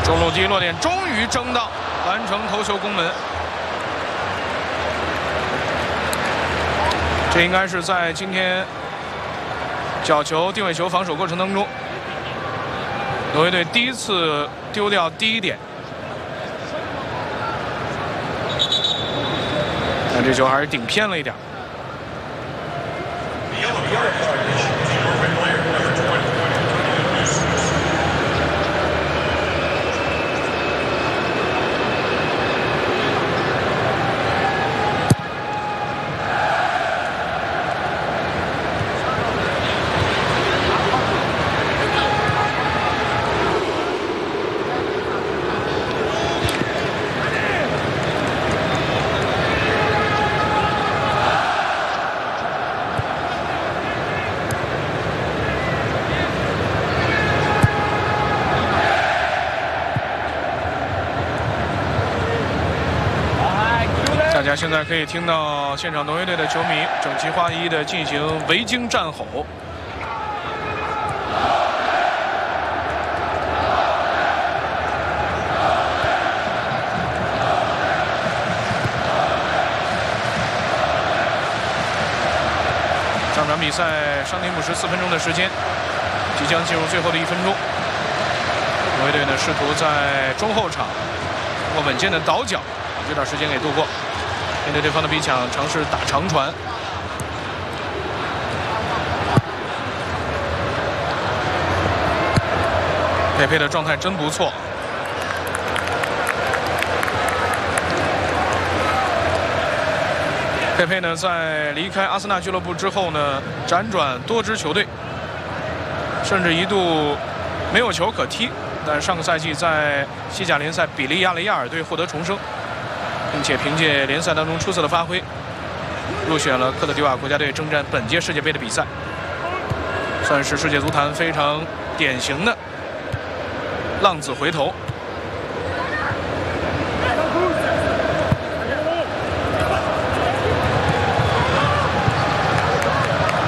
中路第一落点终于争到，完成头球攻门。这应该是在今天角球、定位球防守过程当中，挪威队第一次丢掉第一点。但这球还是顶偏了一点。 大家现在可以听到现场挪威队的球迷整齐划一地进行维京战吼。上场比赛伤停补时4分钟的时间，即将进入最后的1分钟。挪威队呢试图在中后场通过稳健的倒脚，把这段时间给度过。 面对对方的逼抢，尝试打长传。佩佩的状态真不错。佩佩呢，在离开阿森纳俱乐部之后呢，辗转多支球队，甚至一度没有球可踢。但上个赛季在西甲联赛比利亚雷亚尔队获得重生。 并且凭借联赛当中出色的发挥，入选了科特迪瓦国家队征战本届世界杯的比赛，算是世界足坛非常典型的浪子回头。